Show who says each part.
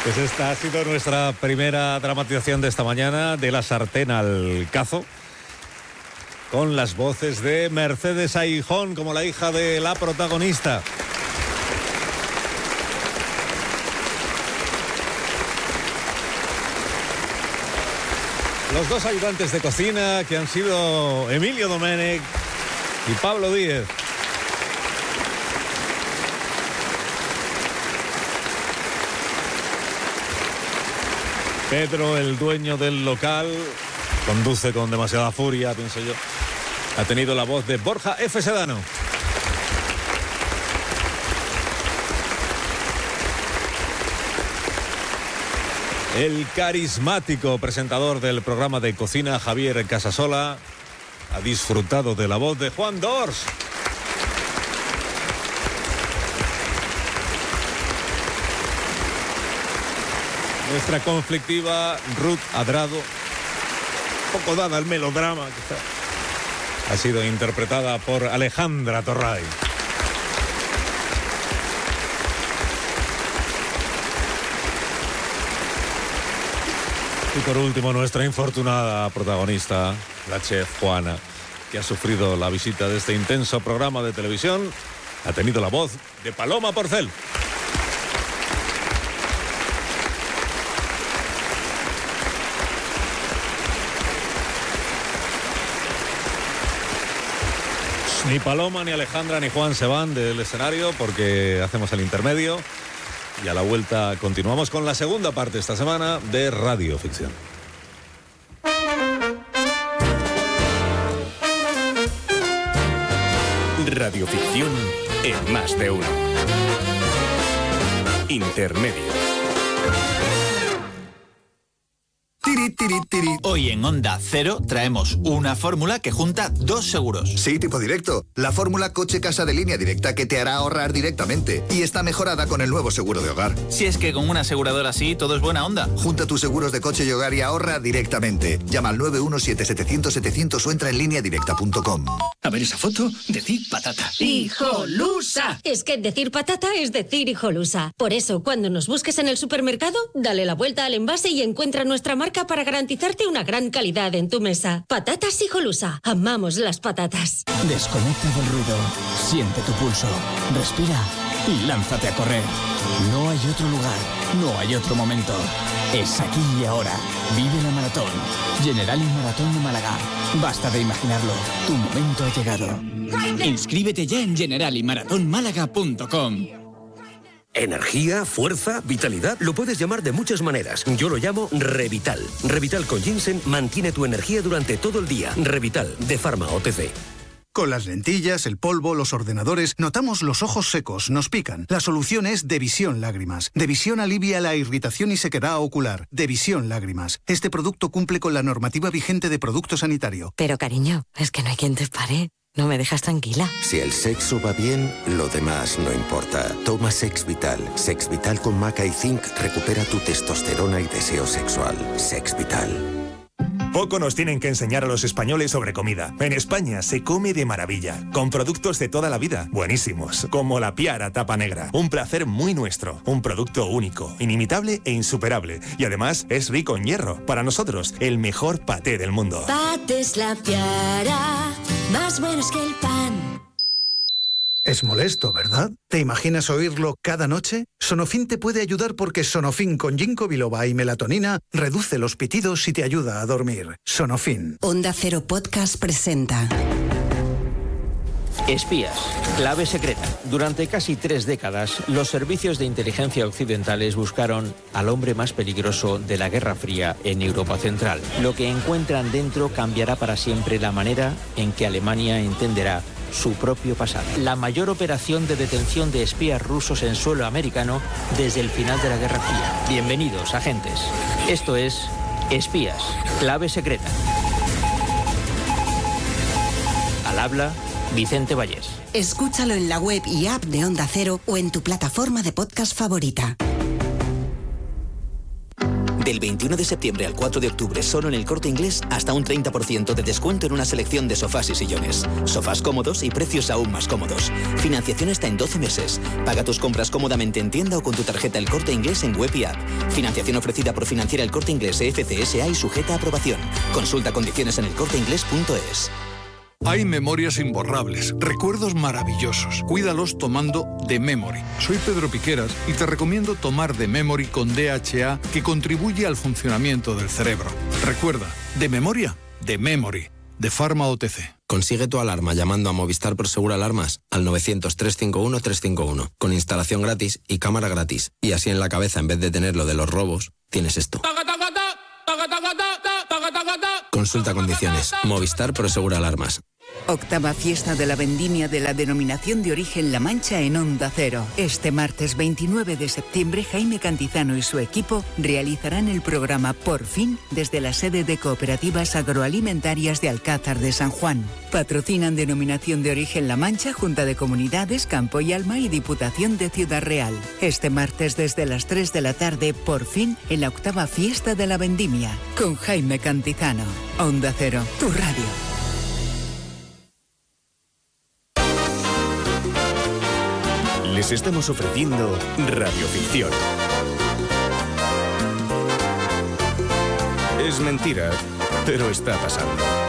Speaker 1: Pues esta ha sido nuestra primera dramatización de esta mañana, de la sartén al cazo, con las voces de Mercedes Aijón como la hija de la protagonista. Los dos ayudantes de cocina, que han sido Emilio Domenech y Pablo Díez. Pedro, el dueño del local, conduce con demasiada furia, pienso yo. Ha tenido la voz de Borja F. Sedano. El carismático presentador del programa de cocina, Javier Casasola, ha disfrutado de la voz de Juan Dors. Nuestra conflictiva Ruth Adrado, poco dada al melodrama, quizá, ha sido interpretada por Alejandra Torray. Y por último, nuestra infortunada protagonista, la chef Juana, que ha sufrido la visita de este intenso programa de televisión, ha tenido la voz de Paloma Porcel. Ni Paloma, ni Alejandra, ni Juan se van del escenario porque hacemos el intermedio y a la vuelta continuamos con la segunda parte esta semana de Radio Ficción.
Speaker 2: Radio Ficción en Más de Uno. Intermedio.
Speaker 3: Hoy en Onda Cero traemos una fórmula que junta dos seguros.
Speaker 4: Sí, tipo directo. La fórmula coche-casa de línea directa que te hará ahorrar directamente. Y está mejorada con el nuevo seguro de hogar.
Speaker 3: Si es que con una aseguradora así todo es buena onda.
Speaker 4: Junta tus seguros de coche y hogar y ahorra directamente. Llama al 917-700-700 o entra en lineadirecta.com.
Speaker 5: A ver esa foto, decir patata. ¡Hijolusa!
Speaker 6: Es que decir patata es decir hijolusa. Por eso, cuando nos busques en el supermercado, dale la vuelta al envase y encuentra nuestra marca para garantizarte una gran calidad en tu mesa. Patatas Hijolusa. Amamos las patatas.
Speaker 7: Desconecta del ruido. Siente tu pulso. Respira y lánzate a correr. No hay otro lugar. No hay otro momento. Es aquí y ahora. Vive la maratón. Generali Maratón de Málaga. Basta de imaginarlo. Tu momento ha llegado.
Speaker 5: Inscríbete ya en generaliMaratónmálaga.com.
Speaker 8: Energía, fuerza, vitalidad, lo puedes llamar de muchas maneras. Yo lo llamo Revital. Revital con ginseng mantiene tu energía durante todo el día. Revital, de Pharma OTC.
Speaker 9: Con las lentillas, el polvo, los ordenadores, notamos los ojos secos, nos pican. La solución es Devisión Lágrimas. Devisión alivia la irritación y sequedad ocular. Devisión Lágrimas. Este producto cumple con la normativa vigente de producto sanitario.
Speaker 6: Pero cariño, es que no hay quien te pare. No me dejas tranquila.
Speaker 10: Si el sexo va bien, lo demás no importa. Toma Sex Vital. Sex Vital con maca y zinc recupera tu testosterona y deseo sexual. Sex Vital.
Speaker 11: Poco nos tienen que enseñar a los españoles sobre comida. En España se come de maravilla, con productos de toda la vida, buenísimos, como la Piara tapa negra. Un placer muy nuestro, un producto único, inimitable e insuperable. Y además es rico en hierro. Para nosotros, el mejor paté del mundo.
Speaker 12: Patés La Piara, más buenos que el pan.
Speaker 9: Es molesto, ¿verdad? ¿Te imaginas oírlo cada noche? Sonofin te puede ayudar porque Sonofin con ginkgo biloba y melatonina reduce los pitidos y te ayuda a dormir. Sonofin.
Speaker 13: Onda Cero Podcast presenta
Speaker 14: Espías, clave secreta. Durante casi 3 décadas, los servicios de inteligencia occidentales buscaron al hombre más peligroso de la Guerra Fría en Europa Central. Lo que encuentran dentro cambiará para siempre la manera en que Alemania entenderá su propio pasado. La mayor operación de detención de espías rusos en suelo americano desde el final de la Guerra Fría. Bienvenidos, agentes. Esto es Espías, clave secreta. Al habla Vicente Vallés.
Speaker 13: Escúchalo en la web y app de Onda Cero o en tu plataforma de podcast favorita.
Speaker 15: Del 21 de septiembre al 4 de octubre, solo en El Corte Inglés, hasta un 30% de descuento en una selección de sofás y sillones. Sofás cómodos y precios aún más cómodos. Financiación hasta en 12 meses. Paga tus compras cómodamente en tienda o con tu tarjeta El Corte Inglés en web y app. Financiación ofrecida por Financiera El Corte Inglés FCSA y sujeta a aprobación. Consulta condiciones en elcorteinglés.es.
Speaker 16: Hay memorias imborrables, recuerdos maravillosos. Cuídalos tomando The Memory. Soy Pedro Piqueras y te recomiendo tomar The Memory con DHA, que contribuye al funcionamiento del cerebro. Recuerda, de memoria, The Memory, de Pharma OTC.
Speaker 17: Consigue tu alarma llamando a Movistar Prosegur Alarmas al 900-351-351, con instalación gratis y cámara gratis. Y así en la cabeza, en vez de tener lo de los robos, tienes esto. Consulta condiciones. Movistar Prosegur Alarmas.
Speaker 18: Octava fiesta de la vendimia de la denominación de origen La Mancha en Onda Cero. Este martes 29 de septiembre, Jaime Cantizano y su equipo realizarán el programa Por Fin desde la sede de Cooperativas Agroalimentarias de Alcázar de San Juan. Patrocinan Denominación de Origen La Mancha, Junta de Comunidades, Campo y Alma y Diputación de Ciudad Real. Este martes desde las 3 de la tarde, Por Fin, en la octava fiesta de la vendimia, con Jaime Cantizano. Onda Cero, tu radio.
Speaker 2: Les estamos ofreciendo radioficción. Es mentira, pero está pasando.